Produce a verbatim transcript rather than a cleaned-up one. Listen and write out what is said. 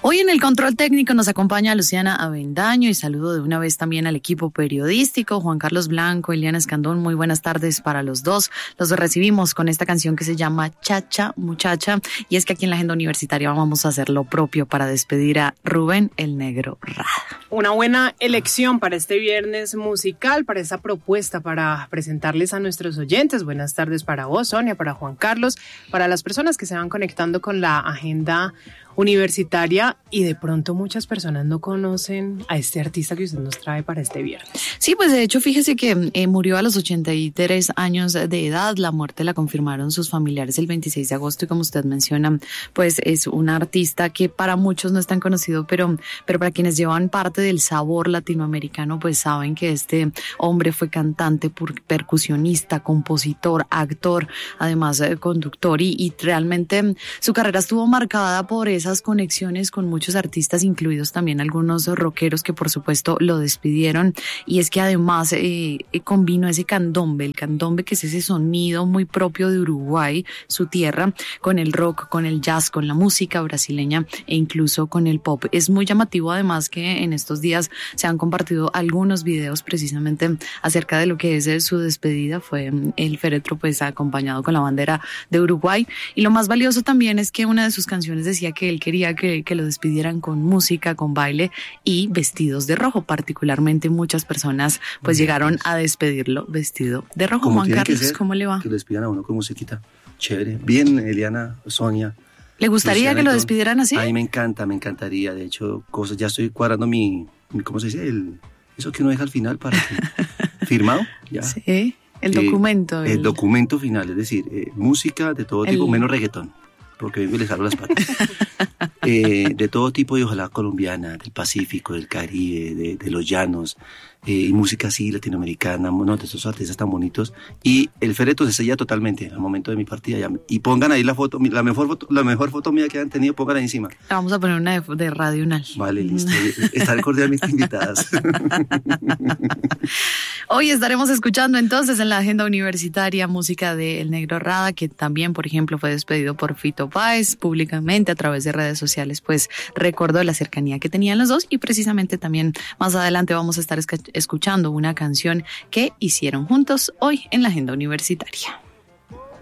Hoy en el control técnico nos acompaña Luciana Avendaño y saludo de una vez también al equipo periodístico, Juan Carlos Blanco, Eliana Escandón. Muy buenas tardes para los dos. Los recibimos con esta canción que se llama Chacha Muchacha, y es que aquí en la Agenda Universitaria vamos a hacer lo propio para despedir a Rubén el Negro Rada. Una buena elección para este viernes musical, para esta propuesta, para presentarles a nuestros oyentes. Buenas tardes para vos, Sonia, para Juan Carlos, para las personas que se van conectando con la Agenda Universitaria, y de pronto muchas personas no conocen a este artista que usted nos trae para este viernes. Sí, pues de hecho fíjese que eh, murió a los ochenta y tres años de edad. La muerte la confirmaron sus familiares el veintiséis de agosto y como usted menciona, pues es un artista que para muchos no es tan conocido, pero, pero para quienes llevan parte del sabor latinoamericano, pues saben que este hombre fue cantante, percusionista, compositor, actor, además eh, conductor, y, y realmente su carrera estuvo marcada por esa conexiones con muchos artistas, incluidos también algunos rockeros que por supuesto lo despidieron. Y es que además eh, combinó ese candombe, el candombe que es ese sonido muy propio de Uruguay, su tierra, con el rock, con el jazz, con la música brasileña e incluso con el pop. Es muy llamativo además que en estos días se han compartido algunos videos precisamente acerca de lo que es su despedida. Fue el féretro pues acompañado con la bandera de Uruguay, y lo más valioso también es que una de sus canciones decía que él quería que, que lo despidieran con música, con baile y vestidos de rojo. Particularmente muchas personas pues llegaron a despedirlo vestido de rojo. Juan Carlos, ¿cómo le va? Que lo despidan a uno con musiquita. Chévere. Bien, Eliana, Sonia. ¿Le gustaría Luciana, que lo despidieran así? A mí me encanta, me encantaría. De hecho, cosas, ya estoy cuadrando mi, mi ¿cómo se dice? El, eso que uno deja al final para que, firmado. Ya. Sí, el documento. Eh, el, el documento final, es decir, eh, música de todo tipo, el... menos reggaetón, porque vengo y les jalo las patas. eh, de todo tipo, y ojalá colombiana, del Pacífico, del Caribe, de, de los llanos, eh, y música así latinoamericana, no, de esos artistas tan bonitos. Y el féretro se sella totalmente al momento de mi partida. Ya, y pongan ahí la foto, la mejor foto, la mejor foto mía que han tenido, pongan ahí encima. Vamos a poner una de, de Radio Unal. Vale, listo. Están cordialmente invitadas. Hoy estaremos escuchando entonces en la Agenda Universitaria música de El Negro Rada, que también, por ejemplo, fue despedido por Fito Páez públicamente a través de redes sociales, pues recordó la cercanía que tenían los dos, y precisamente también más adelante vamos a estar escuchando una canción que hicieron juntos hoy en la Agenda Universitaria.